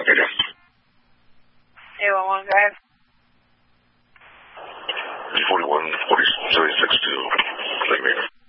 data. 811, go ahead. 41, 40, 76 to Lake Maven.